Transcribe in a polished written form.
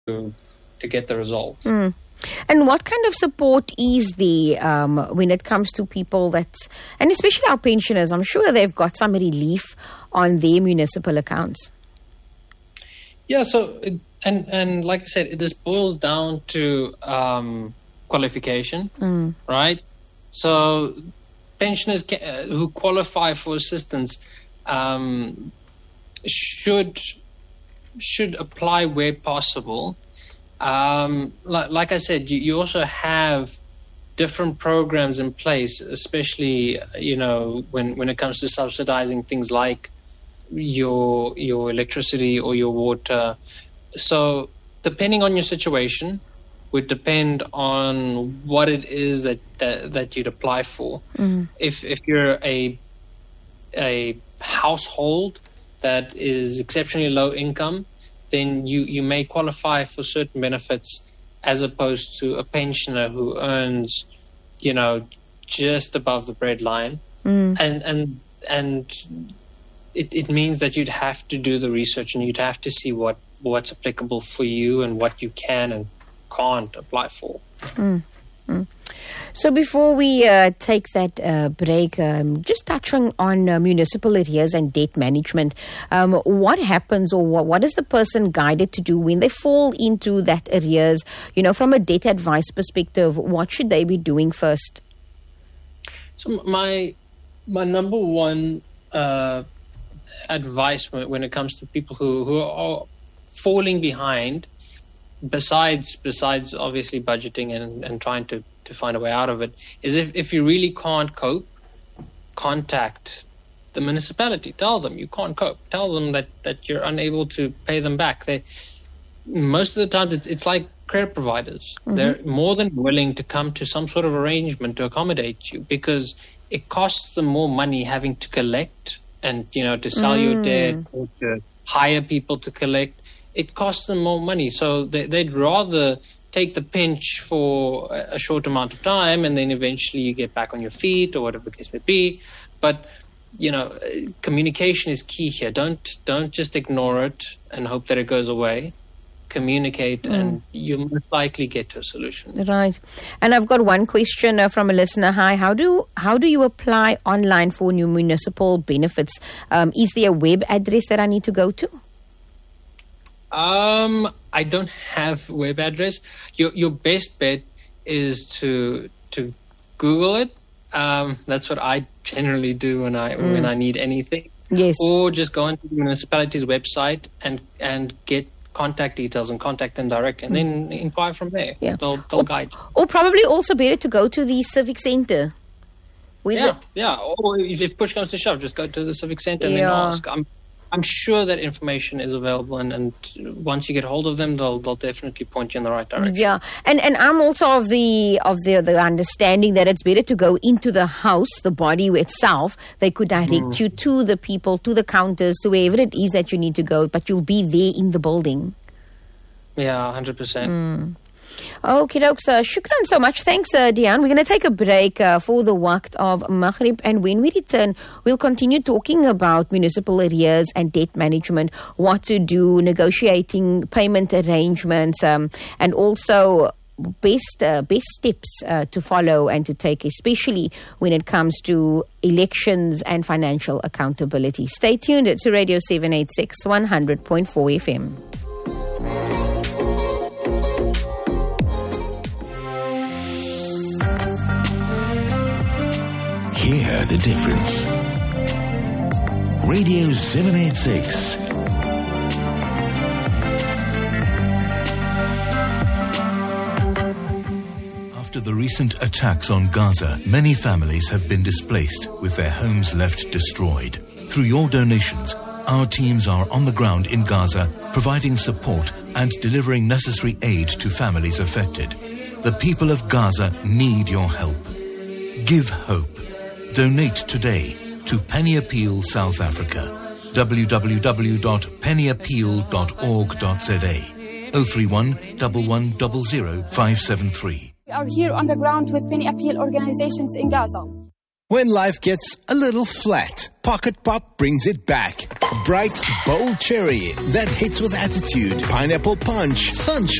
get the results. And what kind of support is there when it comes to people and especially our pensioners? I'm sure they've got some relief on their municipal accounts. Yeah, so, and like I said, this boils down to qualification, right? So pensioners who qualify for assistance should apply where possible. Like I said, you also have different programs in place, especially when it comes to subsidizing things like your electricity or your water. So depending on your situation would depend on what it is that you'd apply for. If you're a household that is exceptionally low income, then you may qualify for certain benefits as opposed to a pensioner who earns, just above the breadline. And it means that you'd have to do the research and you'd have to see what's applicable for you and what you can and can't apply for. So before we take that break, just touching on municipal arrears and debt management, what happens or what is the person guided to do when they fall into that arrears? From a debt advice perspective, what should they be doing first? So my number one advice when it comes to people who are falling behind, besides obviously budgeting and trying to find a way out of it, is if you really can't cope, contact the municipality. Tell them you can't cope. Tell them that you're unable to pay them back. Most of the time it's like credit providers. They're more than willing to come to some sort of arrangement to accommodate you, because it costs them more money having to collect and to sell your debt or to hire people to collect. It costs them more money, so they'd rather take the pinch for a short amount of time, and then eventually you get back on your feet or whatever the case may be. But communication is key here. Don't just ignore it and hope that it goes away. Communicate, and you'll most likely get to a solution. Right. And I've got one question from a listener. Hi, how do you apply online for new municipal benefits? Is there a web address that I need to go to? I don't have a web address. Your best bet is to Google it. That's what I generally do when I need anything. Yes. Or just go onto the municipality's website and get contact details and contact them direct, and then inquire from there. Yeah. They'll guide you. Or probably also better to go to the civic center. Yeah. Or if push comes to shove, just go to the civic center and then ask. I'm sure that information is available, and once you get hold of them, they'll definitely point you in the right direction. Yeah, and I'm also of the understanding that it's better to go into the house, the body itself. They could direct you to the people, to the counters, to wherever it is that you need to go, but you'll be there in the building. Yeah, 100%. Okay, dokes. Shukran so much. Thanks, Dian. We're going to take a break for the waqt of Maghrib, and when we return, we'll continue talking about municipal arrears and debt management, what to do, negotiating payment arrangements, and also best steps to follow and to take, especially when it comes to elections and financial accountability. Stay tuned. It's Radio 786, 100.4 FM. Hear the difference. Radio 786. After the recent attacks on Gaza, many families have been displaced, with their homes left destroyed. Through your donations, our teams are on the ground in Gaza, providing support and delivering necessary aid to families affected. The people of Gaza need your help. Give hope. Donate today to Penny Appeal South Africa. www.pennyappeal.org.za 031 1100 573. We are here on the ground with Penny Appeal organizations in Gaza. When life gets a little flat, Pocket Pop brings it back. Bright, bold cherry that hits with attitude, pineapple punch, sunshine.